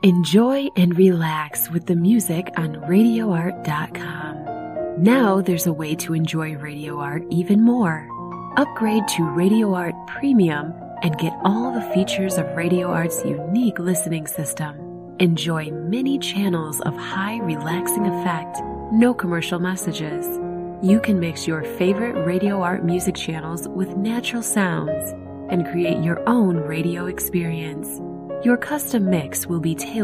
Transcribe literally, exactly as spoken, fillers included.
Enjoy and relax with the music on radio art dot com. Now there's a way to enjoy Radio Art even more. Upgrade to Radio Art Premium and get all the features of Radio Art's unique listening system. Enjoy many channels of high relaxing effect, no commercial messages. You can mix your favorite Radio Art music channels with natural sounds and create your own radio experience. Your custom mix will be tailored